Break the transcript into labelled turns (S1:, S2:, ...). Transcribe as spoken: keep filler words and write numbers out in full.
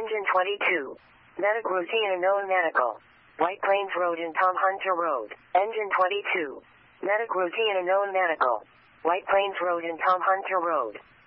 S1: Engine twenty-two. Medic routine unknown medical. White Plains Road and Tom Hunter Road. Engine twenty-two. Medic routine unknown medical. White Plains Road and Tom Hunter Road.